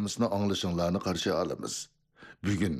programmasını anglashinglarni qarshi olamiz. Bugun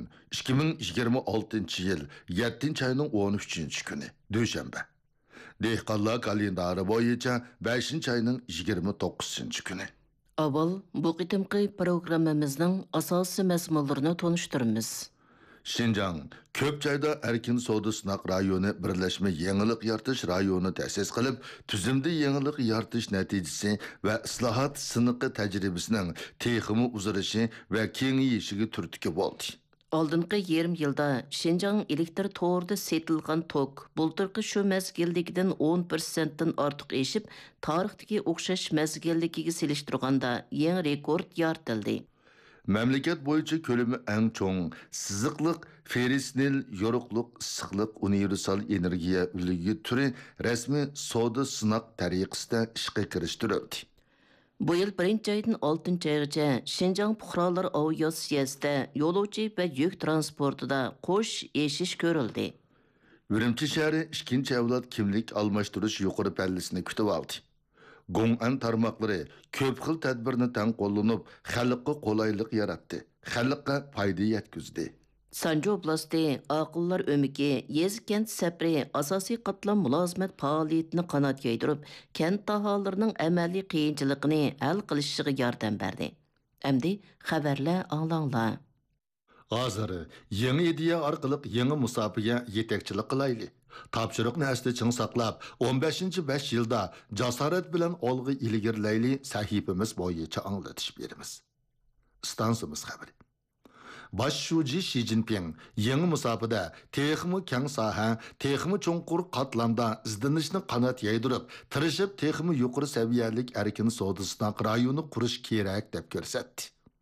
2026 yil 7 ayning 13 kuni, dushanba. Dehqonlar kalendari bo'yicha 5 ayning 29 kuni. Avval bu qitimqi programmamizning asosiy mazmunlarini tanishtiramiz. Şinjan, köp joyda erkin savdo sınaq rayoni birleşme yenilik yaratish rayoni ta'sis qilib, tuzumda yenilik yaratish natijasi va islohot siniqi tajribasining texmi uzilishi va kengayishiga turtki bo'ldi. Oldingi yarim yilda Şinjan elektr to'rida setilgan tok bultirqi shu mezgildagidan 10% dan ortiq eshib, tarixdagi o'xshash mezgildagiga selishtirganda yangi rekord yaratildi. Memleket boyunca kölümü en çoğun sızıklık, ferisnil, yorukluk, sıklık, universal energiya ülüğü türü resmi soda sınak tariqisida işe kiriştirildi. Bu yıl 1 aydan 6 aygacha Şinjan Puhralar Aviatsiyasida yo'lovchi va yük transportida qo'sh eshish ko'rildi. Ürümçi şehri 2. avlod kimlik almashtirish yuqori pallasini kutib oldi. Gong'an tarmoqlari ko'p xil tadbirni tang qo'llanib, xalqqa qulaylik yaratdi, xalqqa foyda yetkazdi. Sanju oblasti aqllar o'miki yez kent sapri asosiy qatlam mulozimat faoliyatini qanot yaydirib, kent aholilarining amaliy qiyinchiligini hal qilishiga yordam berdi. Endi xabarlar anglanglar. Hozir yangi ideya orqali yangi musobaqa yetakchilik qilayli. Topshiriqni asli ching saqlab, 15-5 yilda jasorat bilan olg'i ilgirlayli sahifamiz bo'yicha anglatish beramiz. Stansimiz xabari. Baş şuji Xi Jinping yangi musobaqada texmi keng soha, texmi cho'nqur qatlamda izlanishni qanot yaydirib, tirishib texmi yuqori saviyalik erkin savdo sınaq rayoni qurish kerak deb ko'rsatdi.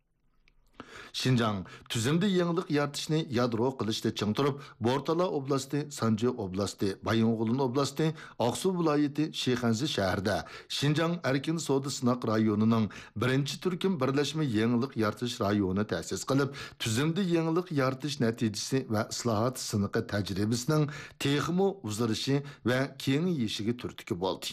Şinjan tuzumda yangilik yaratishni yadro qilishda ching turib, Bortala oblasti, Sanju oblasti, Bayonqulin oblasti, Aqsu viloyati Shexanzi shahrida Şinjan erkin savdo sınaq rayonining 1-turkum birlashma yangilik yaratish rayoni ta'sis qilib, tuzumda yangilik yaratish natijasi va islohot siniqi tajribasining texmo uzilishi va kengayishiga turtki bo'ldi.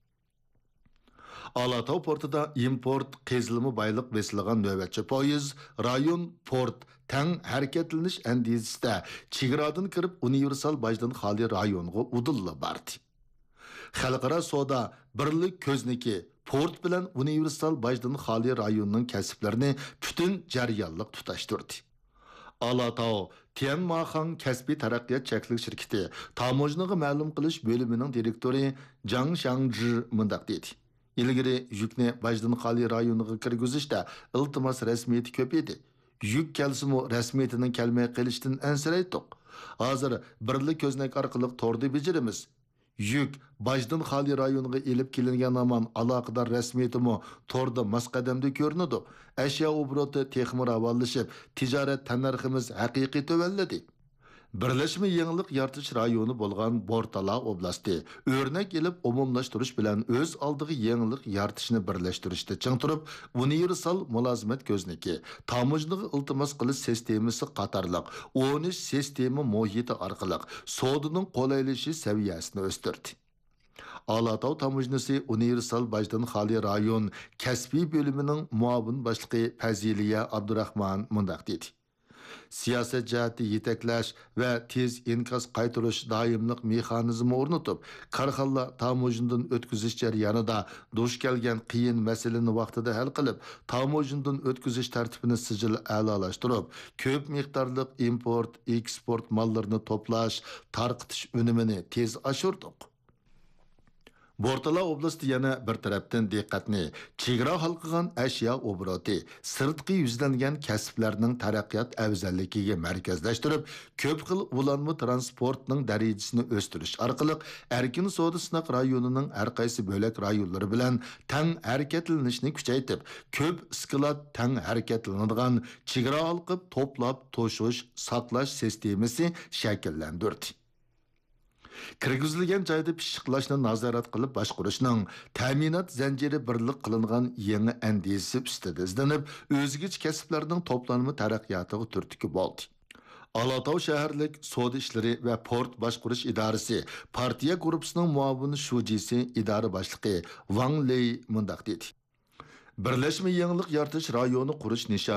Alatau portida import qezilimi bayliq besilgan növbetçi poyiz, rayon port tang harakatlanish andizisida chegaradan kirib universal bajdan xoli rayonga udulla bardi. Xalqaro savdo birlik ko'zniki port bilan universal bajdan xoli rayonning kasblarini butun jarayonliq tutashtirdi. Alatau Tianmaxan kasbiy taraqqiyot chekligi shirkati tamojnaga ma'lum qilish bo'limining direktori Zhang Shangzhi mundaq dedi. İlgiri yükni bajdan xoli rayoniga kirgizishda iltimos rasmiyati ko'p edi. Yük kelsimi rasmiyatining kelmay qilishdan ansiraydik. Hozir birlik ko'znak orqali to'rda bijirimiz. Yük bajdan xoli rayoniga elib kelingan aman aloqador rasmiyatimi to'rda masqadamda ko'rinadi. Ashyo obroti texmi ravallashib, tijorat tannarximiz haqiqiy tövalladi. Birleşme yenilik yaratish rayoni bo'lgan Bortala oblasti o'rnak elib umumlashtirish bilan o'z oldiga yenilik yaratishni birlashtirishda ching turib, universal mulozimat ko'zniki, tamojniga iltimos qilish sistemasi qatorliq 13 sistema muhiti orqali savdoning qolaylashish saviyasini o'stirdi. Alatau tamojnisi universal bajdan xoli rayon kasbiy bo'limining muavin boshlig'i Faziliya Abdurahman mundaq dedi. Siyosat jihati yetaklash va tez inkas qaytarish doimlik mexanizmi o'rnatib, korxonlar tamojindan o'tkazish jarayonida duch kelgan qiyin masalani vaqtida hal qilib, tamojindan o'tkazish tartibini sijil a'lolashtirib, ko'p miqdorli import, eksport mollarini to'plash, tarqitish unumini tez oshirdik. Bortala oblasti yana bir tarafdan diqqatni chegara halqigan ashyo obroti, sirtqi yuzlangan kasblarning taraqqiyot afzalligiga markazlashtirib, ko'p xil ulanma transportning darajasini o'stirish orqali erkin savdo sınaq rayonining har qaysi bo'lak rayonlari bilan tang harakatlanishni kuchaytirib, ko'p skilot tang harakatlanadigan chegara halqib to'plab, to'shish, saqlash sistemasi shakllantirdi. Kirgizilgan joyda pishiqlashni nazorat qilib boshqarishning ta'minot zanjiri birlik qilingan yangi andisi ustida izlanib, o'zgich kasblarning to'planma taraqqiyotiga turtki bo'ldi. Alatau shaharlik savdo ishlari va port boshqarish idorasi partiya guruhining muavin shujisi idora boshlig'i Wang Lei mundaq dedi. Birlashma yangilik yaratish rayoni qurish nishoni